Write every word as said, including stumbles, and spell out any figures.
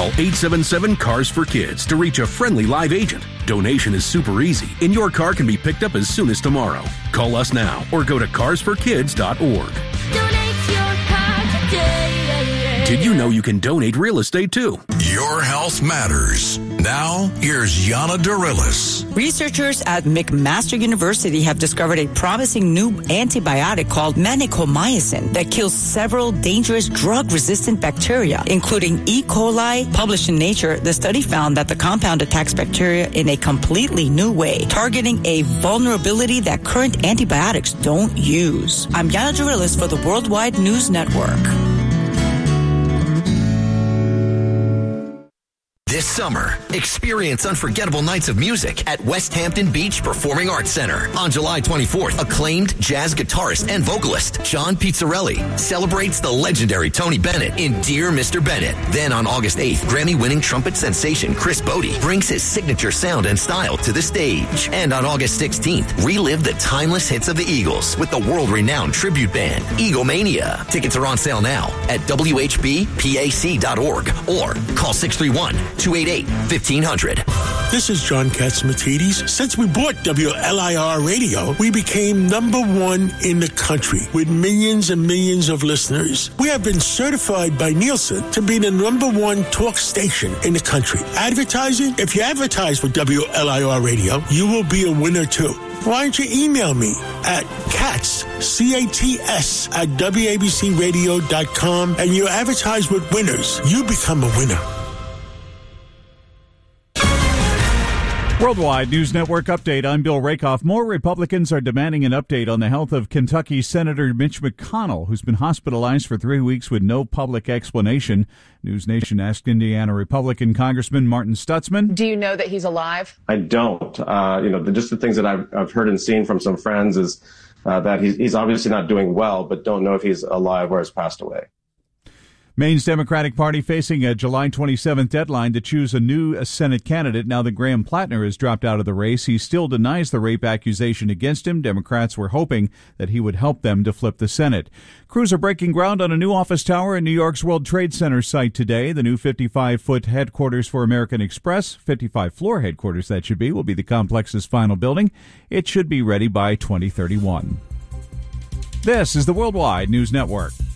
Call eight seven seven, C A R S for Kids to reach a friendly live agent. Donation is super easy, and your car can be picked up as soon as tomorrow. Call us now or go to cars for kids dot org. Donate your car today. Did you know you can donate real estate too? Your health matters. Now, here's Yana Darilis. Researchers at McMaster University have discovered a promising new antibiotic called vancomycin that kills several dangerous drug-resistant bacteria, including E. coli. Published in Nature, the study found that the compound attacks bacteria in a completely new way, targeting a vulnerability that current antibiotics don't use. I'm Yana Darilis for the Worldwide News Network. This summer, experience unforgettable nights of music at West Hampton Beach Performing Arts Center. On July twenty-fourth, acclaimed jazz guitarist and vocalist John Pizzarelli celebrates the legendary Tony Bennett in Dear Mister Bennett. Then on August eighth, Grammy-winning trumpet sensation Chris Bodie brings his signature sound and style to the stage. And on August sixteenth, relive the timeless hits of the Eagles with the world-renowned tribute band, Eaglemania. Tickets are on sale now at W H B pac dot org or call six three one, two eight eight, fifteen hundred. This is John Katzmatidis. Since we bought W L I R Radio, we became number one in the country with millions and millions of listeners. We have been certified by Nielsen to be the number one talk station in the country. Advertising? If you advertise for W L I R Radio, you will be a winner too. Why don't you email me at Katz, C A T S, at W A B C radio dot com, and you advertise with winners. You become a winner. Worldwide News Network update. I'm Bill Rakoff. More Republicans are demanding an update on the health of Kentucky Senator Mitch McConnell, who's been hospitalized for three weeks with no public explanation. News Nation asked Indiana Republican Congressman Martin Stutzman. Do you know that he's alive? I don't. Uh, you know, the, just the things that I've, I've heard and seen from some friends is uh, that he's, he's obviously not doing well, but don't know if he's alive or has passed away. Maine's Democratic Party facing a July twenty-seventh deadline to choose a new Senate candidate. Now that Graham Plattner has dropped out of the race, he still denies the rape accusation against him. Democrats were hoping that he would help them to flip the Senate. Crews are breaking ground on a new office tower in New York's World Trade Center site today. The new fifty-five foot headquarters for American Express, fifty-five floor headquarters that should be, will be the complex's final building. It should be ready by twenty thirty-one. This is the Worldwide News Network.